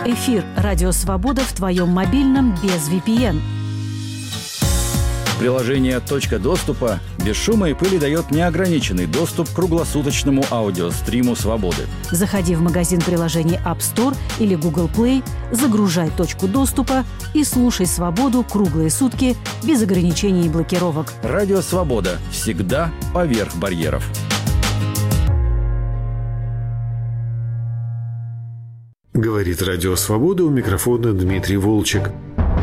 Эфир «Радио Свобода» в твоем мобильном без VPN. Приложение «Точка доступа» без шума и пыли дает неограниченный доступ к круглосуточному аудиостриму «Свободы». Заходи в магазин приложений App Store или Google Play, загружай «Точку доступа» и слушай «Свободу» круглые сутки без ограничений и блокировок. Радио «Свобода» всегда поверх барьеров. Говорит «Радио Свобода», у микрофона Дмитрий Волчек.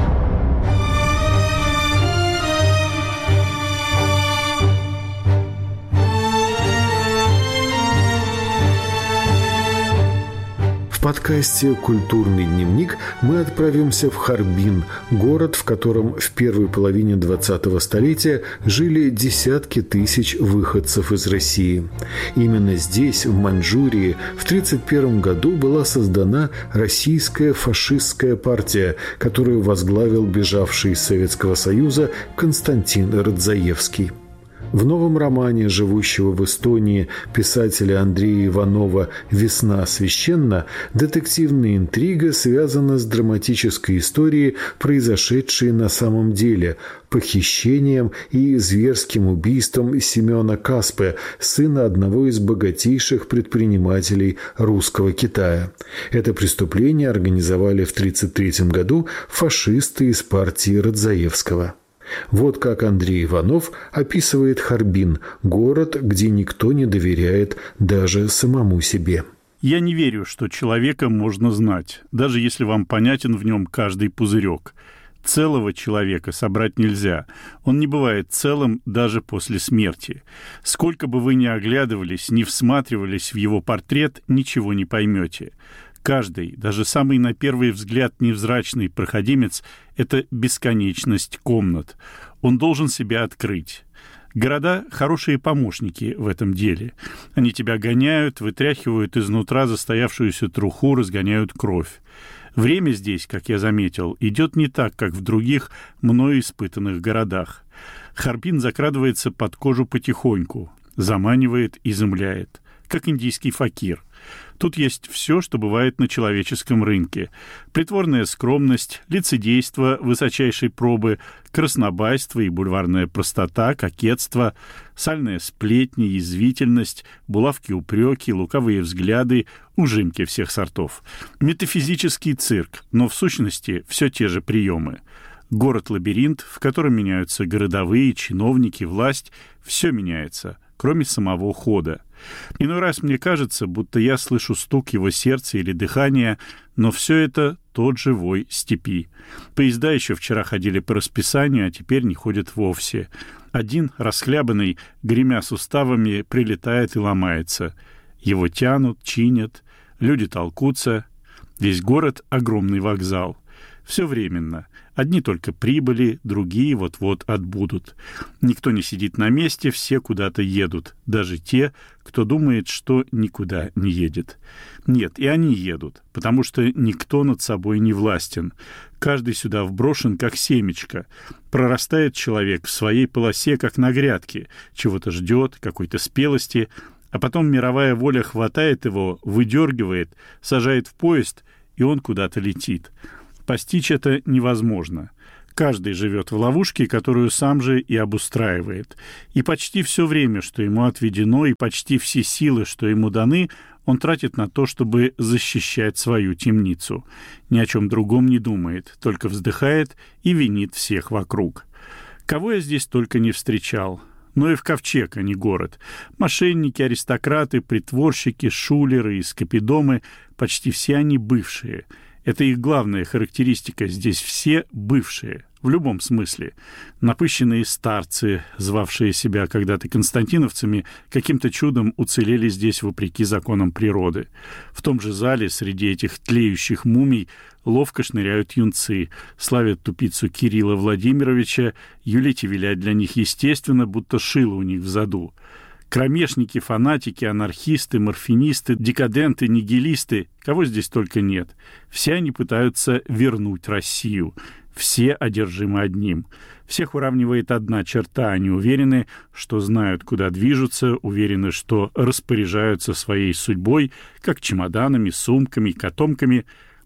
В подкасте «Культурный дневник» мы отправимся в Харбин, город, в котором в первой половине 20-го столетия жили десятки тысяч выходцев из России. Именно здесь, в Маньчжурии, в 1931 году была создана Российская фашистская партия, которую возглавил бежавший из Советского Союза Константин Радзаевский. В новом романе живущего в Эстонии писателя Андрея Иванова «Весна священна» детективная интрига связана с драматической историей, произошедшей на самом деле, похищением и зверским убийством Семена Каспе, сына одного из богатейших предпринимателей русского Китая. Это преступление организовали в 1933 году фашисты из партии Радзаевского. Вот как Андрей Иванов описывает Харбин, город, где никто не доверяет даже самому себе. Я не верю, что человека можно знать, даже если вам понятен в нем каждый пузырек. Целого человека собрать нельзя. Он не бывает целым даже после смерти. Сколько бы вы ни оглядывались, ни всматривались в его портрет, ничего не поймете. Каждый, даже самый на первый взгляд невзрачный проходимец — это бесконечность комнат. Он должен себя открыть. Города — хорошие помощники в этом деле. Они тебя гоняют, вытряхивают изнутра застоявшуюся труху, разгоняют кровь. Время здесь, как я заметил, идет не так, как в других, мною испытанных городах. Харбин закрадывается под кожу потихоньку, заманивает, изумляет, как индийский факир. Тут есть все, что бывает на человеческом рынке. Притворная скромность, лицедейство высочайшей пробы, краснобайство и бульварная простота, кокетство, сальная сплетня, язвительность, булавки-упреки, лукавые взгляды, ужимки всех сортов. Метафизический цирк, но в сущности все те же приемы. Город-лабиринт, в котором меняются городовые, чиновники, власть. Все меняется, кроме самого хода. Иной раз мне кажется, будто я слышу стук его сердца или дыхания, но все это тот же вой степи. Поезда еще вчера ходили по расписанию, а теперь не ходят вовсе. Один, расхлябанный, гремя суставами, прилетает и ломается. Его тянут, чинят, люди толкутся. Весь город — огромный вокзал. Все временно. Одни только прибыли, другие вот-вот отбудут. Никто не сидит на месте, все куда-то едут. Даже те, кто думает, что никуда не едет. Нет, и они едут, потому что никто над собой не властен. Каждый сюда вброшен, как семечко. Прорастает человек в своей полосе, как на грядке. Чего-то ждет, какой-то спелости. А потом мировая воля хватает его, выдергивает, сажает в поезд, и он куда-то летит. Постичь это невозможно. Каждый живет в ловушке, которую сам же и обустраивает. И почти все время, что ему отведено, и почти все силы, что ему даны, он тратит на то, чтобы защищать свою темницу. Ни о чем другом не думает, только вздыхает и винит всех вокруг. Кого я здесь только не встречал. Но и в ковчег, а не город. Мошенники, аристократы, притворщики, шулеры и скопидомы — почти все они бывшие. Это их главная характеристика. Здесь все бывшие, в любом смысле. Напыщенные старцы, звавшие себя когда-то константиновцами, каким-то чудом уцелели здесь вопреки законам природы. В том же зале среди этих тлеющих мумий ловко шныряют юнцы, славят тупицу Кирилла Владимировича, юлить и вилять для них естественно, будто шило у них в заду. Кромешники, фанатики, анархисты, морфинисты, декаденты, нигилисты, кого здесь только нет. Все они пытаются вернуть Россию. Все одержимы одним. Всех уравнивает одна черта. Они уверены, что знают, куда движутся, уверены, что распоряжаются своей судьбой, как чемоданами, сумками, котомками.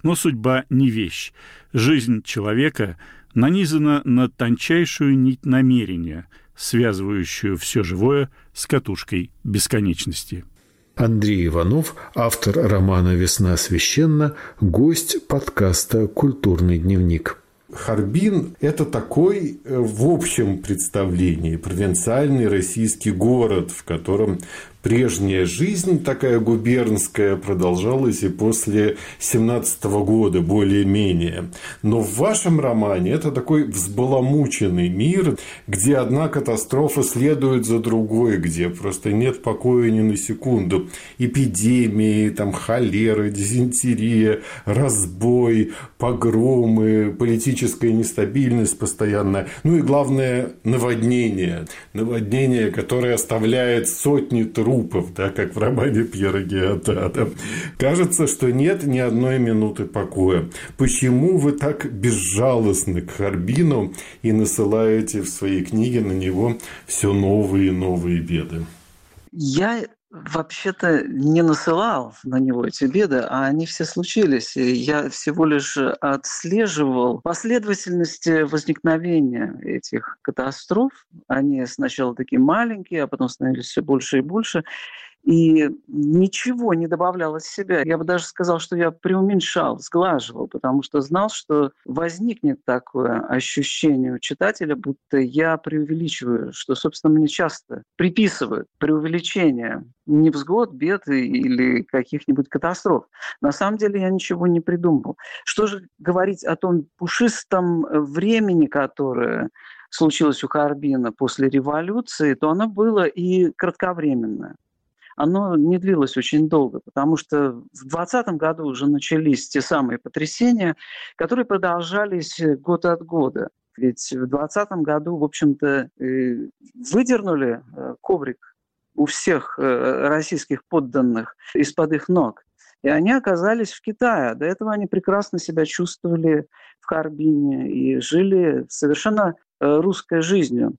Но судьба не вещь. Жизнь человека нанизана на тончайшую нить намерения, связывающую все живое с катушкой бесконечности. Андрей Иванов, автор романа «Весна священна», гость подкаста «Культурный дневник». Харбин – это такой, в общем представлении, провинциальный российский город, в котором прежняя жизнь, такая губернская, продолжалась и после 17 года, более-менее. Но в вашем романе это такой взбаламученный мир, где одна катастрофа следует за другой, где просто нет покоя ни на секунду. Эпидемии, там, холера, дизентерия, разбой, погромы, политическая нестабильность постоянная. Ну и главное – наводнение. Наводнение, которое оставляет сотни трупов, да, как в романе Пьера Гиотта. Кажется, что нет ни одной минуты покоя. Почему вы так безжалостны к Харбину и насылаете в своей книге на него все новые и новые беды? Я вообще-то не насылал на него эти беды, а они все случились. И я всего лишь отслеживал последовательность возникновения этих катастроф. Они сначала такие маленькие, а потом становились все больше и больше. И ничего не добавлялось в себя. Я бы даже сказал, что я преуменьшал, сглаживал, потому что знал, что возникнет такое ощущение у читателя, будто я преувеличиваю, что, собственно, мне часто приписывают преувеличение невзгод, бед или каких-нибудь катастроф. На самом деле я ничего не придумывал. Что же говорить о том пушистом времени, которое случилось у Харбина после революции, то оно было и кратковременное. Оно не длилось очень долго, потому что в 2020 году уже начались те самые потрясения, которые продолжались год от года. Ведь в 2020 году, в общем-то, выдернули коврик у всех российских подданных из-под их ног. И они оказались в Китае. До этого они прекрасно себя чувствовали в Харбине и жили совершенно русской жизнью.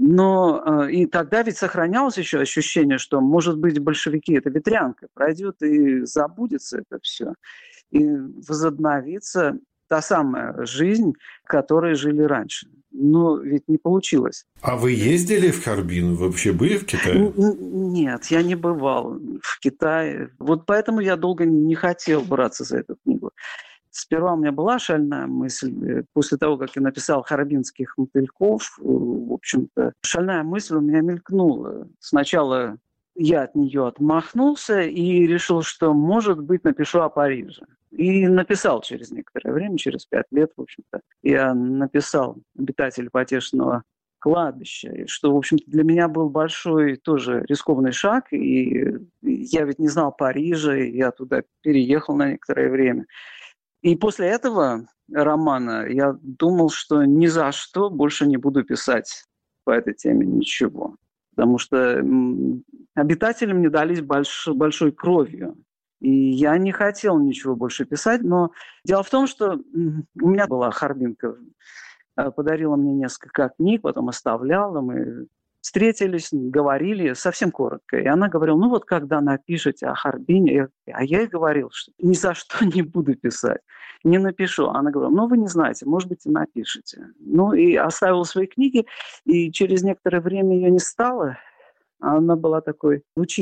Но и тогда ведь сохранялось еще ощущение, что, может быть, большевики – это ветрянка, пройдет и забудется это все. И возобновится та самая жизнь, которой жили раньше. Но ведь не получилось. А вы ездили в Харбин? Вы вообще были в Китае? Нет, я не бывал в Китае. Вот поэтому я долго не хотел браться за эту книгу. Сперва у меня была шальная мысль, после того, как я написал «Харбинских мотыльков», в общем-то, шальная мысль у меня мелькнула. Сначала я от нее отмахнулся и решил, что, может быть, напишу о Париже. И написал через некоторое время, через 5 лет, в общем-то. Я написал «Обитатель потешного кладбища», что, в общем-то, для меня был большой тоже рискованный шаг. И я ведь не знал Парижа, и я туда переехал на некоторое время. И после этого романа я думал, что ни за что больше не буду писать по этой теме ничего. Потому что обитатели мне дались большой кровью. И я не хотел ничего больше писать. Но дело в том, что у меня была Харбинка, подарила мне несколько книг, потом оставляла. Мы встретились, говорили совсем коротко. И она говорила, ну вот когда напишете о Харбине, а я ей говорил, что ни за что не буду писать, не напишу. Она говорила, ну вы не знаете, может быть и напишете. Ну и оставила свои книги, и через некоторое время ее не стало. Она была такой